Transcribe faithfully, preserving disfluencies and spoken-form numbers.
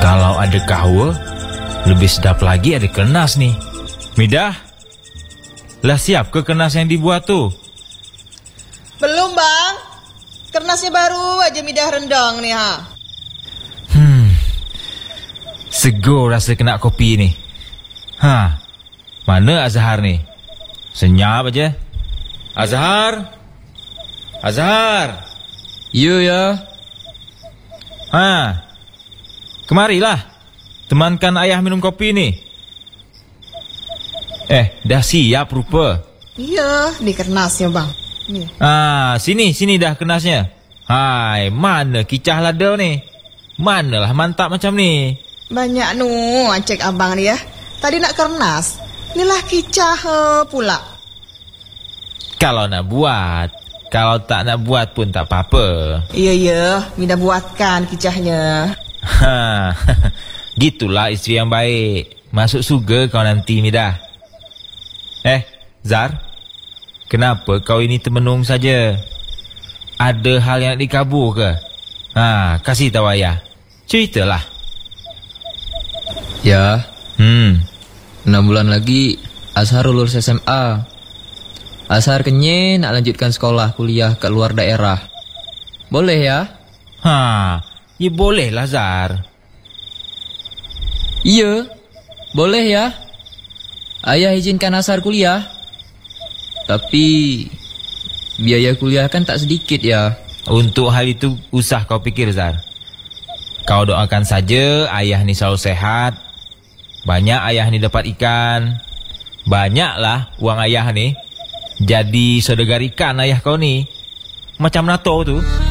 Kalau ada kahwa, lebih sedap lagi ada kenas nih. Midah, lah siap ke kenas yang dibuat tuh? Belum bang, kernasnya baru aja Midah rendang nih ha. Hmm, segar rasa kena kopi ni. Ha, mana Azhar ni? Senyap aja. Azhar, Azhar. Ya ya. Ha, kemarilah, temankan ayah minum kopi ni. Eh, dah siap rupa. Iya, di kernasnya bang. Nih. Ah, sini, sini dah kenasnya. Hai, mana kicah lada ni? Manalah mantap macam ni. Banyak nu, cek abang ni ya. Tadi nak kernas, inilah kicah uh, pula. Kalau nak buat, kalau tak nak buat pun tak apa-apa. Iya, iya, Midah buatkan kicahnya. Ha, gitulah isteri yang baik. Masuk surga kau nanti, Midah. Eh, Zar, kenapa kau ini termenung saja? Ada hal yang nak dikabur ke? Ha, kasih tahu ayah. Ceritalah. Ya, Hmm. enam bulan lagi Azhar lulus S M A. Azhar kenyek nak lanjutkan sekolah kuliah ke luar daerah. Boleh ya? Ha, ya boleh lah Zar. Iya, boleh ya. Ayah izinkan Azhar kuliah. Tapi biaya kuliah kan tak sedikit ya. Untuk hal itu usah kau fikir Zar. Kau doakan saja ayah ni selalu sehat. Banyak ayah ni dapat ikan. Banyaklah uang ayah ni. Jadi saudagar ikan ayah kau ni. Macam NATO tu.